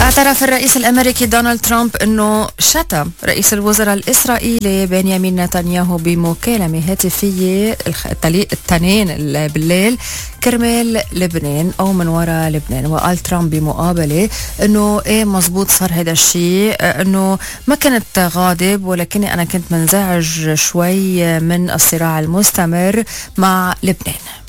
اعترف الرئيس الأمريكي دونالد ترامب أنه شتم رئيس الوزراء الإسرائيلي بنيامين نتنياهو بمكالمة هاتفية التنين بالليل كرمال لبنان أو من وراء لبنان. وقال ترامب بمقابلة أنه إيه مزبوط صار هذا الشيء، أنه ما كنت غاضب ولكني أنا كنت منزعج شوي من الصراع المستمر مع لبنان.